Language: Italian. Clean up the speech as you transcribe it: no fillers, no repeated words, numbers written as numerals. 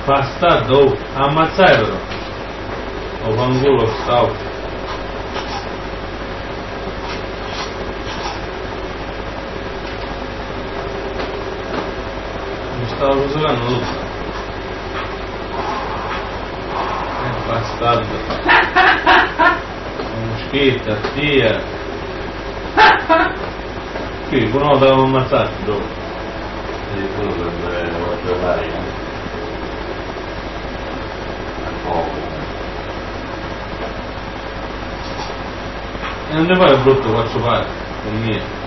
Bastardo, ammazzai però. O fanculo stavo. Mi stavo giocando tutto. Bastardo. Moschetta, tia. Qui, uno devo ammazzarti dopo. Sì, quello dovrebbe giocare. E non ne fai il brutto, faccio fare, con mia.